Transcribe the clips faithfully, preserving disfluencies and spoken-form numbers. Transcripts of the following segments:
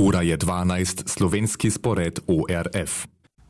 Ura je dvanajst, slovenski spored O R F.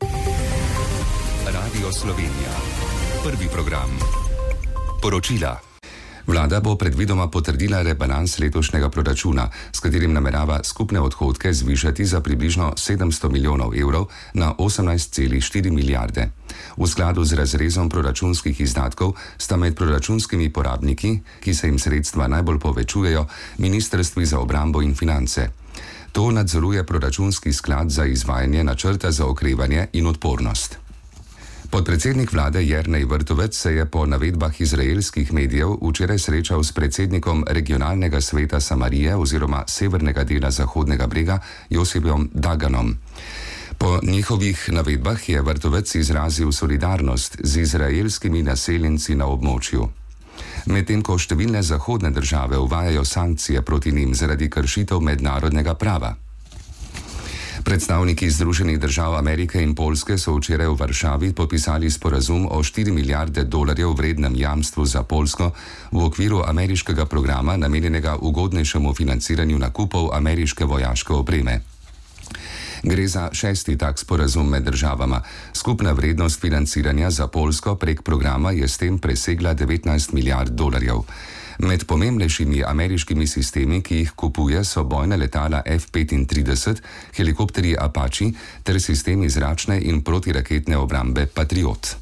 Radio Slovenija. Prvi program. Poročila. Vlada bo predvidoma potrdila rebalans letošnjega proračuna, s katerim namerava skupne odhodke zvišati za približno sedemsto milijonov evrov na osemnajst celih štiri milijarde. V skladu z razrezom proračunskih izdatkov sta med proračunskimi porabniki, ki se jim sredstva najbolj povečujejo, ministrstvi za obrambo in finance. To nadzoruje proračunski sklad za izvajanje načrta za okrevanje in odpornost. Podpredsednik vlade Jernej Vrtovec se je po navedbah izraelskih medijev včeraj srečal s predsednikom regionalnega sveta Samarije oziroma severnega dela Zahodnega brega Josipom Daganom. Po njihovih navedbah je Vrtovec izrazil solidarnost z izraelskimi naseljenci na območju. Medtem ko številne zahodne države uvajajo sankcije proti njim zaradi kršitev mednarodnega prava. Predstavniki Združenih držav Amerike in Poljske so včeraj v Varšavi podpisali sporazum o štiri milijarde dolarjev vrednem jamstvu za Poljsko v okviru ameriškega programa namenjenega ugodnejšemu financiranju nakupov ameriške vojaške opreme. Gre za šesti tak sporazum med državama. Skupna vrednost financiranja za Poljsko prek programa je s tem presegla devetnajst milijard dolarjev. Med pomembnejšimi ameriškimi sistemi, ki jih kupuje, so bojna letala F petintrideset, helikopterji Apache ter sistemi zračne in protiraketne obrambe Patriot.